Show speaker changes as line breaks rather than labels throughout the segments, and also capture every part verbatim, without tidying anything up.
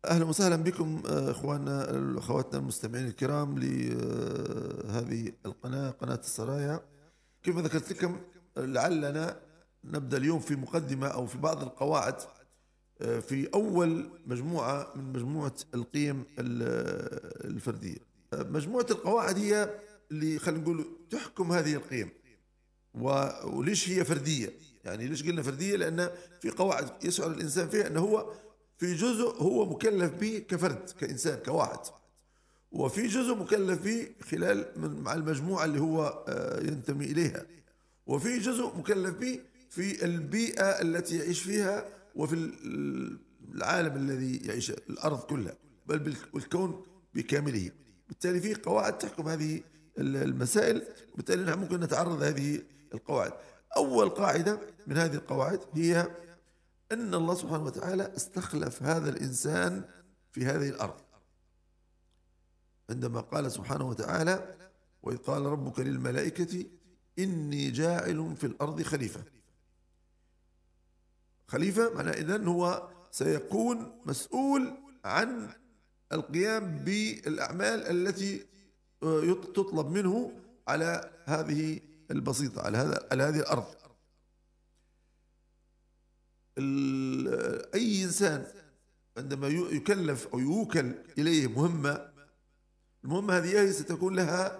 أهلا وسهلا بكم إخواننا أخواتنا المستمعين الكرام لهذه القناة قناة السرايا. كما ذكرت لكم لعلنا نبدأ اليوم في مقدمة أو في بعض القواعد في أول مجموعة من مجموعة القيم الفردية. مجموعة القواعد هي اللي خلينا نقول تحكم هذه القيم. وليش هي فردية؟ يعني ليش قلنا فردية؟ لأن في قواعد يشعر الإنسان فيها أنه هو في جزء هو مكلف به كفرد كإنسان كواحد، وفي جزء مكلف به خلال مع المجموعة اللي هو ينتمي إليها، وفي جزء مكلف به في البيئة التي يعيش فيها وفي العالم الذي يعيش الأرض كلها بل بالكون بكامله. بالتالي في قواعد تحكم هذه المسائل، وبالتالي نحن ممكن نتعرض هذه القواعد. أول قاعدة من هذه القواعد هي أن الله سبحانه وتعالى استخلف هذا الإنسان في هذه الأرض، عندما قال سبحانه وتعالى: وإذ قال ربك للملائكة إني جاعل في الأرض خليفة. خليفة معناه إذن هو سيكون مسؤول عن القيام بالأعمال التي تطلب منه على هذه البسيطة، على هذا على هذه الأرض. أي إنسان عندما يكلف أو يوكل إليه مهمة، المهمة هذه ستكون لها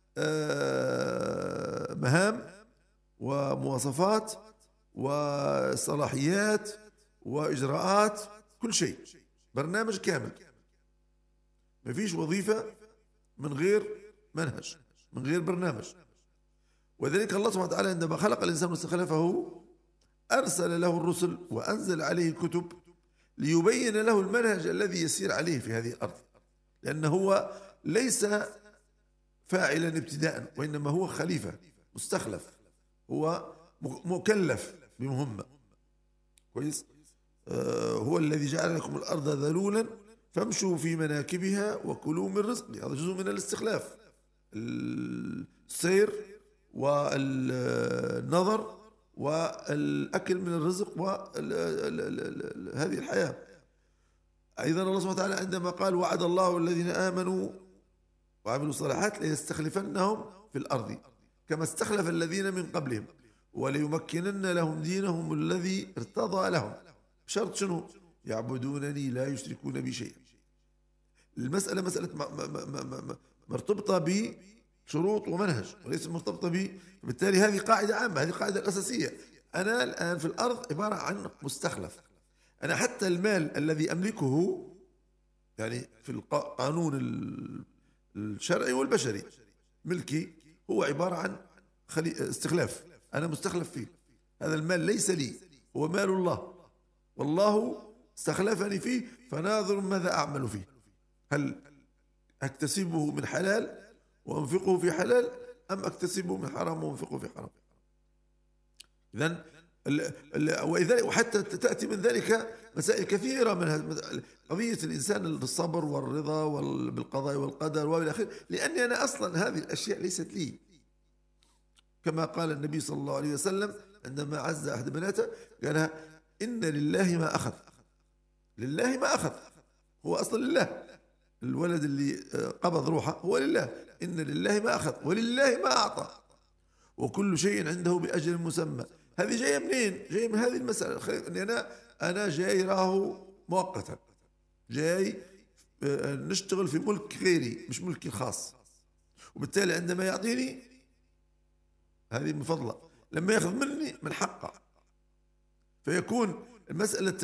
مهام ومواصفات وصلاحيات وإجراءات، كل شيء، برنامج كامل. ما فيش وظيفة من غير منهج، من غير برنامج. وذلك الله سبحانه وتعالى عندما خلق الإنسان واستخلفه أرسل له الرسل وأنزل عليه الكتب ليبين له المنهج الذي يسير عليه في هذه الأرض، لأنه هو ليس فاعلا ابتداء، وإنما هو خليفة مستخلف، هو مكلف بمهمة. كويس. آه هو الذي جعل لكم الأرض ذلولا فامشوا في مناكبها وكلوا من رزقه. هذا جزء من الاستخلاف، السير والنظر والأكل من الرزق وهذه الحياة. أيضا الله سبحانه وتعالى عندما قال: وعد الله الذين آمنوا وعملوا الصالحات ليستخلفنهم في الأرض كما استخلف الذين من قبلهم وليمكنن لهم دينهم الذي ارتضى لهم. شرط شنو؟ يعبدونني لا يشركون بي شيئا. المسألة مسألة مرتبطة بشروط ومنهج وليس مرتبطة به. بالتالي هذه قاعدة عامة، هذه القاعدة الأساسية. أنا الآن في الأرض عبارة عن مستخلف. أنا حتى المال الذي أملكه، يعني في القانون الشرعي والبشري، ملكي هو عبارة عن استخلاف، أنا مستخلف فيه. هذا المال ليس لي، هو مال الله، والله استخلفني فيه، فناظر ماذا أعمل فيه. هل أكتسبه من حلال وأنفقه في حلال، أم أكتسبه من حرام وأنفقه في حرام؟ إذن وحتى تأتي من ذلك مسائل كثيرة، من قضية الإنسان الصبر والرضا بالقضاء والقدر وإلى آخره، لأني أنا أصلا هذه الأشياء ليست لي. كما قال النبي صلى الله عليه وسلم عندما عز أحد بناته قالها: إن لله ما أخذ. لله ما أخذ، هو أصلا لله. الولد اللي قبض روحه هو لله. إن لله ما أخذ ولله ما أعطى وكل شيء عنده بأجل مسمى. هذه جاية منين؟ جاية من هذه المسألة، أني أنا أنا جاي راه مؤقتا، جاي نشتغل في ملك غيري مش ملكي الخاص، وبالتالي عندما يعطيني هذه من فضله، لما يأخذ مني من حقه. فيكون مسألة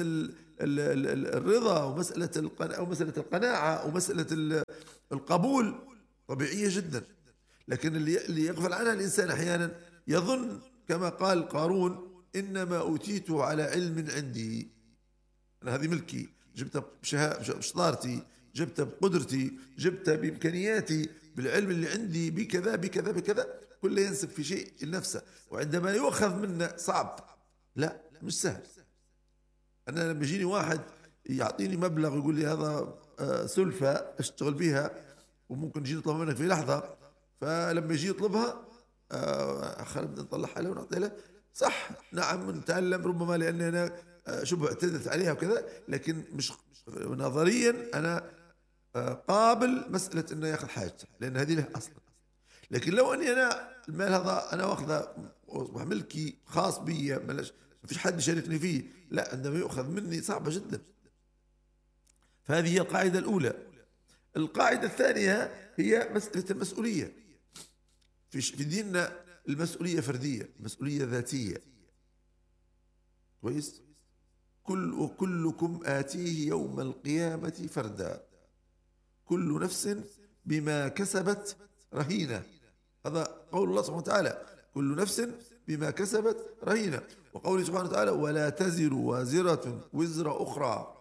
الرضا ومسألة أو مسألة القناعة ومسألة القبول طبيعية جدا. لكن اللي يغفل عنها الإنسان أحيانا يظن كما قال قارون: إنما أوتيته على علم عندي. أنا هذه ملكي، جبتها بشطارتي، جبتها بقدرتي، جبتها بإمكانياتي، بالعلم اللي عندي، بكذا بكذا بكذا. كله ينسب في شيء لنفسه، وعندما يؤخذ منه صعب، لا مش سهل. أنا لما يجيني واحد يعطيني مبلغ يقول لي هذا سلفة اشتغل بها وممكن يجي يطلبها منك في لحظة، فلما يجي يطلبها آه خلينا نطلعها له ونعطيها له. صح، نعم، نتعلم ربما لأني أنا شبه اعتدت عليها وكذا، لكن مش نظريا أنا قابل مسألة إنه ياخذ حاجته، لأن هذه له أصلا. لكن لو أني أنا المال هذا أنا واخذه ملكي خاص بي، ما فيش حد يشاركني فيه، لا، عندما يؤخذ مني صعبة جدا. فهذه هي القاعدة الأولى. القاعدة الثانية هي مسألة المسؤولية. في في ديننا المسؤولية فردية، مسؤولية ذاتية. كويس؟ كل وكلكم آتيه يوم القيامة فردا، كل نفس بما كسبت رهينة. هذا قول الله سبحانه وتعالى، كل نفس بما كسبت رهينة. وقوله سبحانه وتعالى ولا تزر وازرة وزر أخرى.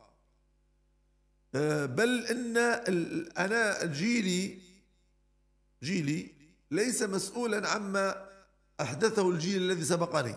بل إن أنا جيلي جيلي ليس مسؤولا عما أحدثه الجيل الذي سبقني.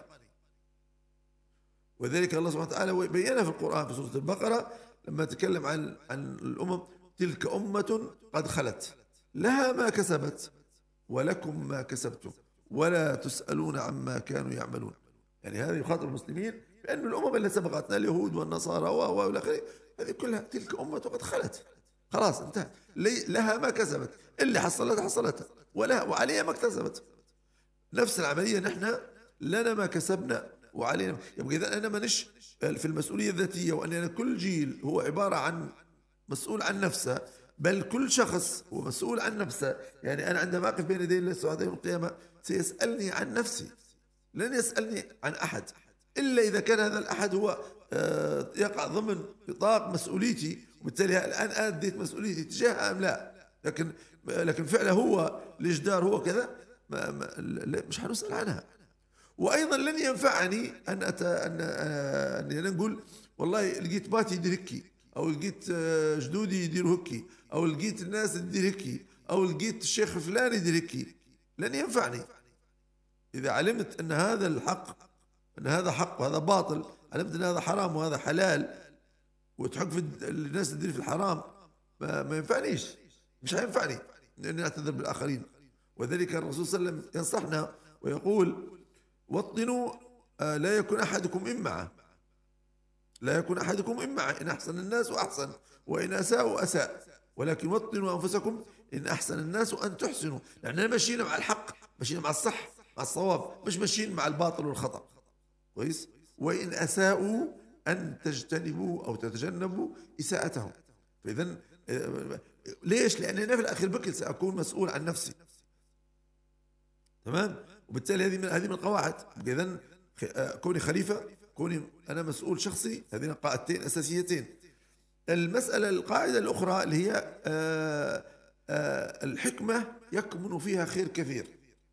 وذلك الله سبحانه وتعالى بيّنها في القرآن في سورة البقرة لما تكلم عن عن الأمم: تلك أمة قد خلت لها ما كسبت ولكم ما كسبتم ولا تسألون عما كانوا يعملون. يعني هذا يخاطب المسلمين بأن الأمم التي سبقتنا اليهود والنصارى والى آخره هذه كلها تلك أمة قد خلت، خلاص انتهت، لها ما كسبت، اللي حصلتها حصلتها ولها وعليها ما اكتسبت. نفس العملية، نحن لنا ما كسبنا وعلينا. يبقى إذا أنا مانيش في المسؤولية الذاتية وأن أنا كل جيل هو عبارة عن مسؤول عن نفسه، بل كل شخص هو مسؤول عن نفسه. يعني أنا عندما أقف بين يدي الله سبحانه يوم القيامة سيسألني عن نفسي، لن يسألني عن أحد إلا إذا كان هذا الأحد هو يقع ضمن نطاق مسؤوليتي، وبالتالي الآن أديت مسؤوليتي تجاهه أم لا. لكن لكن فعله هو الإجدار هو كذا ما ما مش هنسأل عنها. وأيضا لن ينفعني أن أت... أن أن نقول والله لقيت باتي يدير هكي، أو لقيت جدودي يديروا هكي، أو لقيت الناس تدير هكي، أو لقيت الشيخ فلان يدير هكي. لن ينفعني إذا علمت أن هذا الحق، أن هذا حق وهذا باطل، علمت أن هذا حرام وهذا حلال، وتحق في الناس تدير في الحرام، ما, ما ينفعنيش، مش هينفعني أني أعتذر بالآخرين. وذلك الرسول صلى الله عليه وسلم ينصحنا ويقول وطنوا لا يكن أحدكم إمعة، لا يكن أحدكم إمعة، إن أحسن الناس وأحسن وإن أساءوا أساء، ولكن وطنوا أنفسكم إن أحسن الناس وأن تحسنوا. لأننا ماشيين مع الحق، ماشيين مع الصح مع الصواب، مش ماشيين مع الباطل والخطأ. كويس؟ وإن أساءوا أن تجتنبوا أو تتجنبوا إساءتهم. فإذا ليش؟ لأننا في الأخير بكل سأكون مسؤول عن نفسي. تمام؟ وبالتالي هذه من هذه من القواعد. إذا كوني خليفة، كوني أنا مسؤول شخصي، هذين قاعدتين أساسيتين. المسألة القاعدة الأخرى اللي هي آآ آآ الحكمة يكمن فيها خير كثير.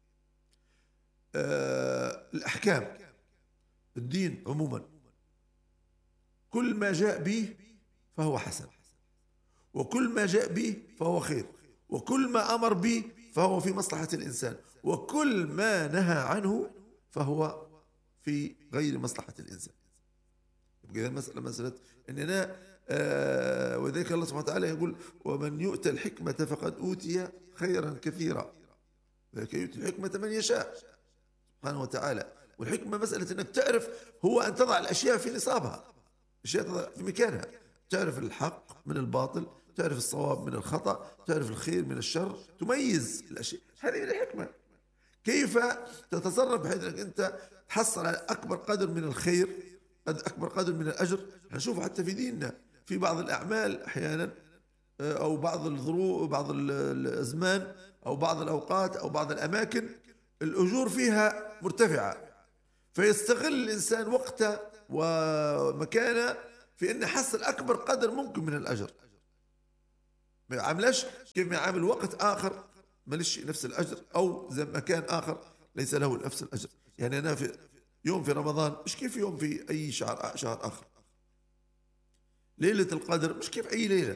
الأحكام، الدين عموما، كل ما جاء به فهو حسن، وكل ما جاء به فهو خير، وكل ما أمر به فهو في مصلحة الإنسان، وكل ما نهى عنه فهو في غير مصلحة الإنسان. يبقى إذا المسألة مسألة أننا آه وذلك الله سبحانه وتعالى يقول ومن يؤتى الحكمة فقد أوتي خيرا كثيرا، ذلك يؤتي الحكمة من يشاء سبحانه وتعالى. والحكمة مسألة أنك تعرف هو أن تضع الأشياء في نصابها، الأشياء تضع في مكانها، تعرف الحق من الباطل، تعرف الصواب من الخطأ، تعرف الخير من الشر، تميز الأشياء. هذه من الحكمة. كيف تتصرف بحيث أنك أنت تحصل على أكبر قدر من الخير، أكبر قدر من الأجر. نشوف حتى في ديننا في بعض الأعمال أحيانا أو بعض الظروف، بعض الأزمان أو بعض الأوقات أو بعض الأماكن الأجور فيها مرتفعة، فيستغل الإنسان وقته ومكانه في أن يحصل أكبر قدر ممكن من الأجر. ما يعاملش كيف ما يعامل وقت آخر مالش نفس الأجر، أو زي مكان آخر ليس له نفس الأجر. يعني أنا في يوم في رمضان مش كيف يوم في أي شهر شهر آخر. ليلة القدر مش كيف أي ليلة.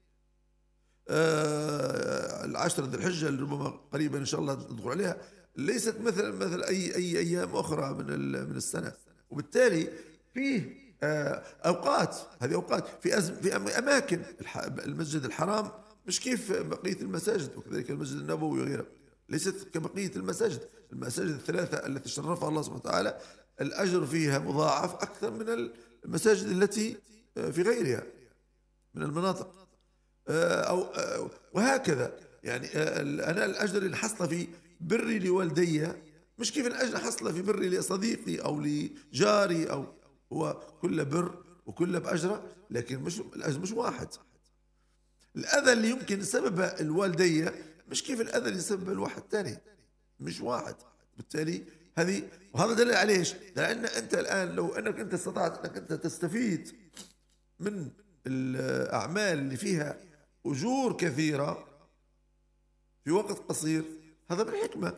آه العشرة ذي الحجة اللي ربما قريبا إن شاء الله ندخل عليها ليست مثل مثل أي أي أيام أخرى من من السنة. وبالتالي فيه آه أوقات، هذه أوقات في أزم في أماكن. المسجد الحرام مش كيف بقية المساجد، وكذلك المسجد النبوي وغيره ليست كبقية المساجد. المساجد الثلاثة التي شرفها الله سبحانه وتعالى الأجر فيها مضاعف أكثر من المساجد التي في غيرها من المناطق، أو وهكذا. يعني أنا الأجر اللي حصل في بري لوالدي مش كيف الأجر حصل في بري لصديقي أو لجاري، أو هو كل بر وكل بأجره، لكن مش الأجر مش واحد. الأذى اللي يمكن سببه الوالدية مش كيف الأذى اللي سببه الواحد الثاني، مش واحد. بالتالي هذه، وهذا دليل على ايش؟ لأن أنت الآن لو أنك أنت استطعت أنك أنت تستفيد من الأعمال اللي فيها أجور كثيرة في وقت قصير، هذا من حكمة.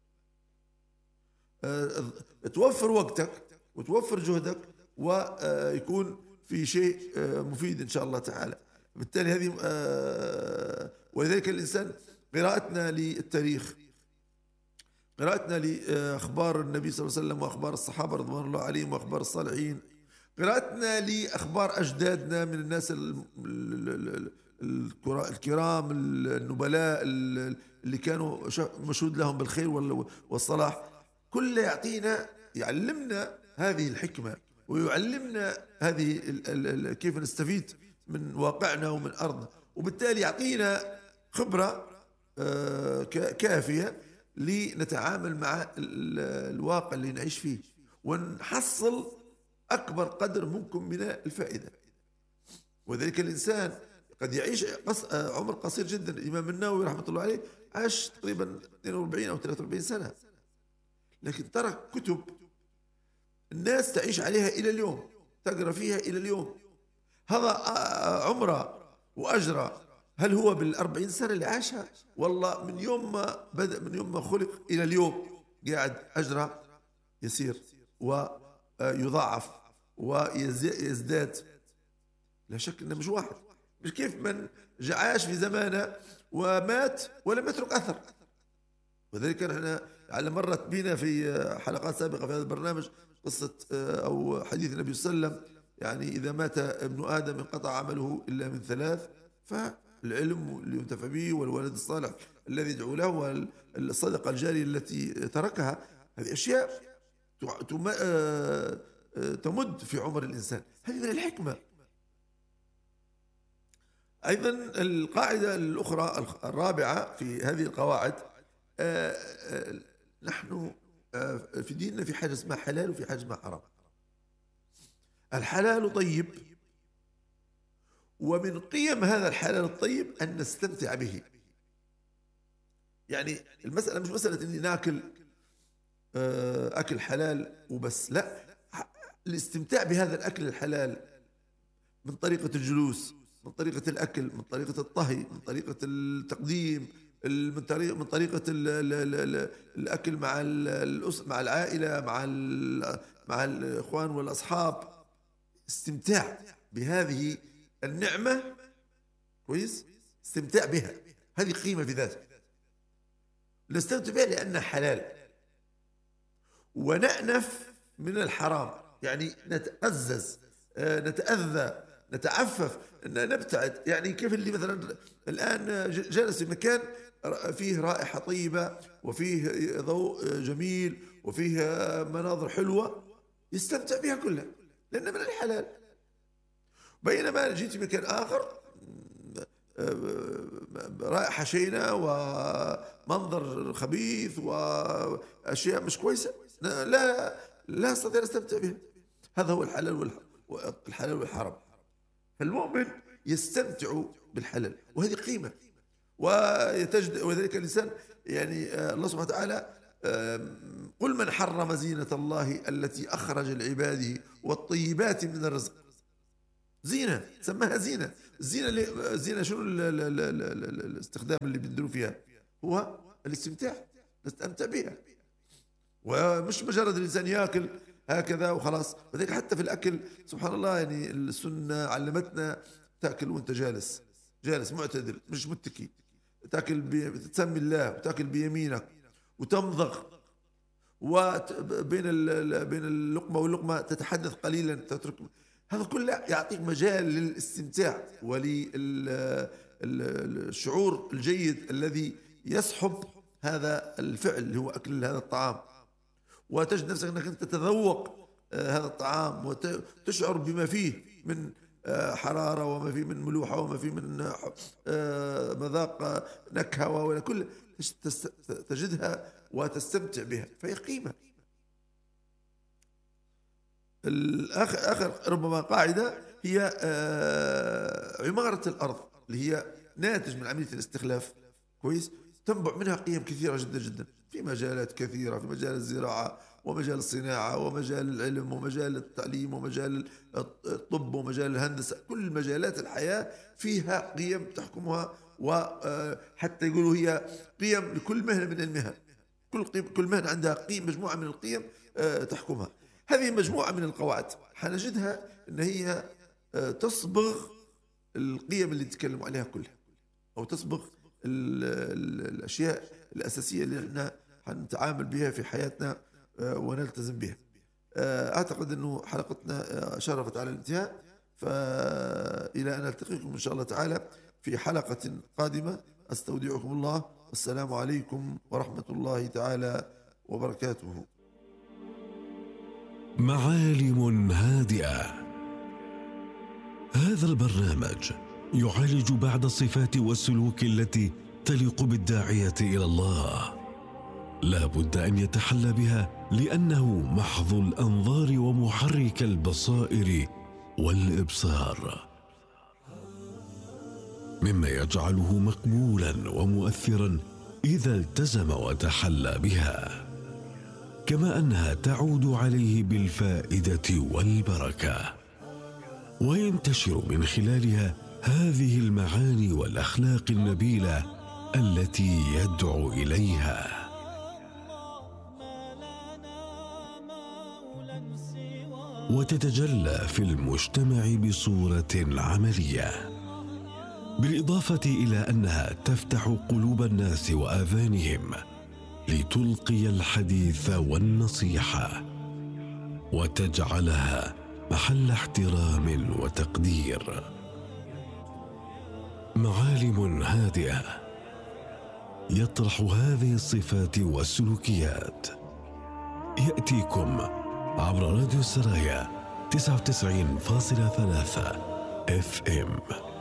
توفر وقتك وتوفر جهدك ويكون في شيء مفيد إن شاء الله تعالى. بالتالي هذه، ولذلك الإنسان قراءتنا للتاريخ، قراءتنا لأخبار النبي صلى الله عليه وسلم وأخبار الصحابة رضوان الله عليهم وأخبار الصالحين، قراءتنا لأخبار أجدادنا من الناس الكرام النبلاء اللي كانوا مشهود لهم بالخير والصلاح، كله يعطينا، يعلمنا هذه الحكمة ويعلمنا هذه كيف نستفيد من واقعنا ومن أرضنا، وبالتالي يعطينا خبرة كافية لنتعامل مع الواقع اللي نعيش فيه ونحصل أكبر قدر ممكن من الفائدة. وذلك الإنسان قد يعيش عمر قصير جدا. الإمام النووي رحمة الله عليه عاش تقريبا اثنين وأربعين أو ثلاثة وأربعين سنة، لكن ترك كتب الناس تعيش عليها إلى اليوم، تقرأ فيها إلى اليوم. هذا عمره وأجره، هل هو بالأربعين سنة اللي عاشها؟ والله من يوم ما بدأ، من يوم ما خلق إلى اليوم قاعد أجره يسير ويضاعف ويزداد. لا شك أنه مش واحد، مش كيف من عاش في زمانه ومات ولم يترك أثر. وذلك نحن على مرت بنا في حلقات سابقة في هذا البرنامج قصة أو حديث النبي صلى الله عليه وسلم، يعني إذا مات ابن آدم انقطع عمله إلا من ثلاث، فالعلم اللي ينتفع به والولد الصالح الذي يدعو له والصدقة الجارية التي تركها. هذه أشياء تمد في عمر الإنسان، هذه من الحكمة. أيضا القاعدة الأخرى الرابعة في هذه القواعد، نحن في ديننا في حاجة اسمها حلال وفي حاجة اسمها حرام. الحلال طيب، ومن قيم هذا الحلال الطيب أن نستمتع به. يعني المسألة مش مسألة أني ناكل أكل حلال وبس، لا، الاستمتاع بهذا الأكل الحلال من طريقة الجلوس، من طريقة الأكل، من طريقة الطهي، من طريقة التقديم، من طريقة من طريقة الأكل مع الأسرة، مع العائلة، مع مع الإخوان والأصحاب. استمتاع بهذه النعمة، كويس، استمتاع بها، هذه قيمة في ذاتها. نستمتع بها لأنها حلال، ونأنف من الحرام، يعني نتقزز، نتأذى، نتعفف، نبتعد. يعني كيف اللي مثلا الآن جالس في مكان فيه رائحة طيبة وفيه ضوء جميل وفيه مناظر حلوة، يستمتع بها كلها لأنها من الحلال. بينما جيت في مكان آخر رائحة شينة ومنظر خبيث وأشياء مش كويسة، لا لا أستطيع أن أستمتع بها. هذا هو الحلال والحلال والحرام. فالمؤمن يستمتع بالحلال، وهذه قيمة ويتجد. وذلك الإنسان، يعني الله سبحانه وتعالى قل من حرم زينة الله التي أخرج لعباده والطيبات من الرزق. زينة، سماها زينة. الزينة اللي زينة شنو الاستخدام اللي بندلوا فيها؟ هو الاستمتاع، نستمتع بها، ومش مجرد الإنسان يأكل هكذا وخلاص. وذلك حتى في الأكل سبحان الله، يعني السنة علمتنا تأكل وأنت جالس، جالس معتدل مش متكي، تأكل بتسمي الله وتأكل بيمينك وتمضغ، وبين بين اللقمة واللقمة تتحدث قليلا، تترك. هذا كله يعطيك مجال للاستمتاع وللشعور الجيد الذي يصحب هذا الفعل اللي هو أكل هذا الطعام، وتجد نفسك أنك أنت تتذوق هذا الطعام وتشعر بما فيه من حرارة وما فيه من ملوحة وما فيه من مذاق نكهة وكل تجدها وتستمتع بها، فهي قيمة. الآخر آخر ربما قاعدة هي عمارة الأرض اللي هي ناتج من عملية الاستخلاف، كويس، تنبع منها قيم كثيرة جدا جدا في مجالات كثيرة، في مجال الزراعة ومجال الصناعة ومجال العلم ومجال التعليم ومجال الطب ومجال الهندسة. كل مجالات الحياة فيها قيم تحكمها، وحتى يقولوا هي قيم لكل مهنة من المهن، كل قيم كل مهنة عندها قيم، مجموعة من القيم تحكمها. هذه مجموعة من القواعد حنجدها أن هي تصبغ القيم اللي نتكلم عليها كلها، أو تصبغ الأشياء الأساسية اللي احنا حنتعامل بها في حياتنا ونلتزم بها. أعتقد أنه حلقتنا شرفت على الانتهاء، فإلى أن نلتقيكم إن شاء الله تعالى في حلقة قادمة، أستودعكم الله، والسلام عليكم ورحمة الله تعالى وبركاته.
معالم هادئة. هذا البرنامج يعالج بعض الصفات والسلوك التي تليق بالداعية إلى الله، لا بد أن يتحلى بها لأنه محض الأنظار ومحرك البصائر والإبصار، مما يجعله مقبولا ومؤثرا إذا التزم وتحلى بها، كما أنها تعود عليه بالفائدة والبركة، وينتشر من خلالها هذه المعاني والأخلاق النبيلة التي يدعو إليها. وتتجلى في المجتمع بصورة عملية، بالإضافة إلى أنها تفتح قلوب الناس وآذانهم لتلقي الحديث والنصيحة، وتجعلها محل احترام وتقدير. معالم هادئة يطرح هذه الصفات والسلوكيات. يأتيكم عبر راديو السرايا تسعة وتسعين فاصلة ثلاثة إف إم.